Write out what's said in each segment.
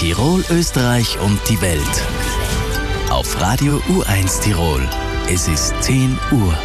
Tirol, Österreich und die Welt. Auf Radio U1 Tirol. Es ist 10 Uhr.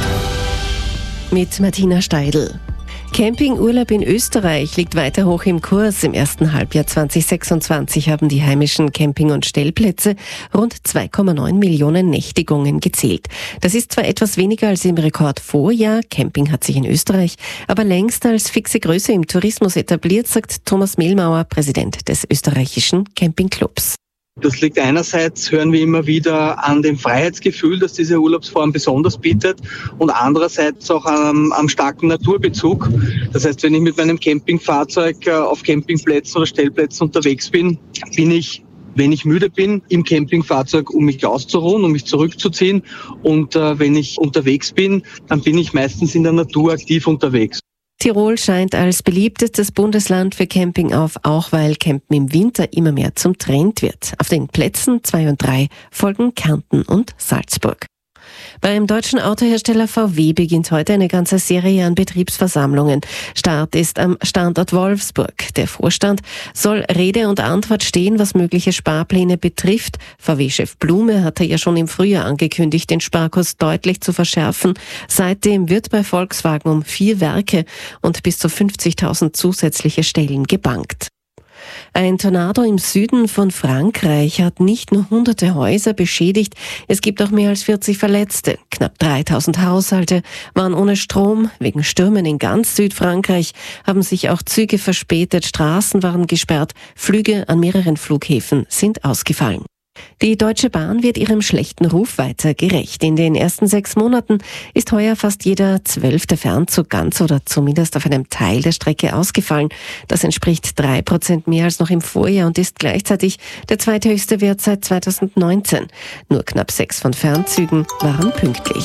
Mit Martina Steidl. Campingurlaub in Österreich liegt weiter hoch im Kurs. Im ersten Halbjahr 2026 haben die heimischen Camping- und Stellplätze rund 2,9 Millionen Nächtigungen gezählt. Das ist zwar etwas weniger als im Rekordvorjahr, Camping hat sich in Österreich aber längst als fixe Größe im Tourismus etabliert, sagt Thomas Mehlmauer, Präsident des österreichischen Campingclubs. Das liegt einerseits, hören wir immer wieder, an dem Freiheitsgefühl, das diese Urlaubsform besonders bietet, und andererseits auch am starken Naturbezug. Das heißt, wenn ich mit meinem Campingfahrzeug auf Campingplätzen oder Stellplätzen unterwegs bin, bin ich, wenn ich müde bin, im Campingfahrzeug, um mich auszuruhen, um mich zurückzuziehen. Und wenn ich unterwegs bin, dann bin ich meistens in der Natur aktiv unterwegs. Tirol scheint als beliebtestes Bundesland für Camping auf, auch weil Campen im Winter immer mehr zum Trend wird. Auf den Plätzen 2 und 3 folgen Kärnten und Salzburg. Beim deutschen Autohersteller VW beginnt heute eine ganze Serie an Betriebsversammlungen. Start ist am Standort Wolfsburg. Der Vorstand soll Rede und Antwort stehen, was mögliche Sparpläne betrifft. VW-Chef Blume hatte ja schon im Frühjahr angekündigt, den Sparkurs deutlich zu verschärfen. Seitdem wird bei Volkswagen um 4 Werke und bis zu 50.000 zusätzliche Stellen gebankt. Ein Tornado im Süden von Frankreich hat nicht nur hunderte Häuser beschädigt, es gibt auch mehr als 40 Verletzte. Knapp 3.000 Haushalte waren ohne Strom. Wegen Stürmen in ganz Südfrankreich haben sich auch Züge verspätet, Straßen waren gesperrt, Flüge an mehreren Flughäfen sind ausgefallen. Die Deutsche Bahn wird ihrem schlechten Ruf weiter gerecht. In den ersten 6 Monaten ist heuer fast jeder 12. Fernzug ganz oder zumindest auf einem Teil der Strecke ausgefallen. Das entspricht 3% mehr als noch im Vorjahr und ist gleichzeitig der zweithöchste Wert seit 2019. Nur knapp 6 von Fernzügen waren pünktlich.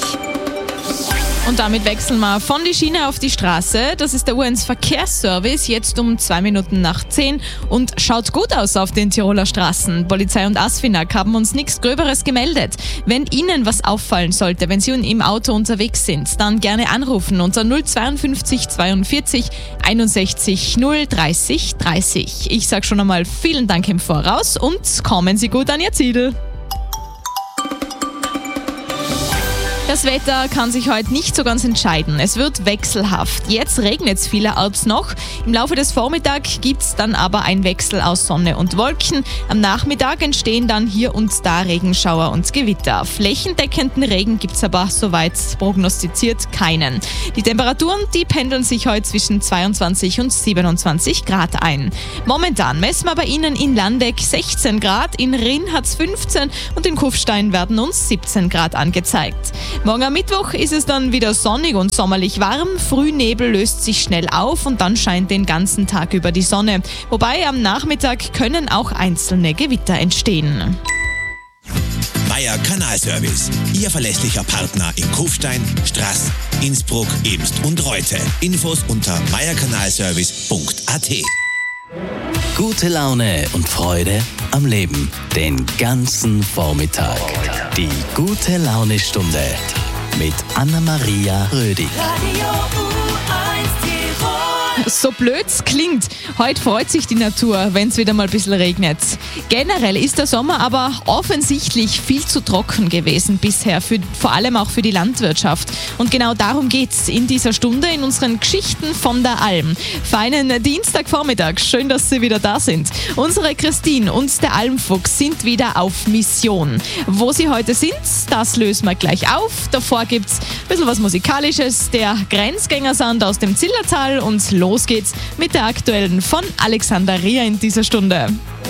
Und damit wechseln wir von die Schiene auf die Straße. Das ist der U1 Verkehrsservice, jetzt um 2 Minuten nach 10 und schaut gut aus auf den Tiroler Straßen. Polizei und ASFINAG haben uns nichts Gröberes gemeldet. Wenn Ihnen was auffallen sollte, wenn Sie im Auto unterwegs sind, dann gerne anrufen unter 052 42 61 030 30. Ich sage schon einmal vielen Dank im Voraus und kommen Sie gut an Ihr Ziel. Das Wetter kann sich heute nicht so ganz entscheiden. Es wird wechselhaft. Jetzt regnet es vielerorts noch. Im Laufe des Vormittags gibt es dann aber einen Wechsel aus Sonne und Wolken. Am Nachmittag entstehen dann hier und da Regenschauer und Gewitter. Flächendeckenden Regen gibt es aber soweit prognostiziert keinen. Die Temperaturen, die pendeln sich heute zwischen 22 und 27 Grad ein. Momentan messen wir bei Ihnen in Landeck 16 Grad, in Rinn hat es 15 und in Kufstein werden uns 17 Grad angezeigt. Morgen am Mittwoch ist es dann wieder sonnig und sommerlich warm. Frühnebel löst sich schnell auf und dann scheint den ganzen Tag über die Sonne. Wobei am Nachmittag können auch einzelne Gewitter entstehen. Meier Kanalservice, Ihr verlässlicher Partner in Kufstein, Straß, Innsbruck, Ebst und Reute. Infos unter meierkanalservice.at. Gute Laune und Freude am Leben den ganzen Vormittag. Die Gute-Laune-Stunde mit Anna-Maria Rödi. So blöd es klingt, heute freut sich die Natur, wenn es wieder mal ein bisschen regnet. Generell ist der Sommer aber offensichtlich viel zu trocken gewesen bisher, vor allem auch für die Landwirtschaft. Und genau darum geht's in dieser Stunde in unseren Geschichten von der Alm. Feinen Dienstagvormittag, schön, dass Sie wieder da sind. Unsere Christine und der Almfuchs sind wieder auf Mission. Wo sie heute sind, das lösen wir gleich auf. Davor gibt's ein bisschen was Musikalisches, der Grenzgängersand aus dem Zillertal und los geht's mit der aktuellen von Alexander Ria in dieser Stunde.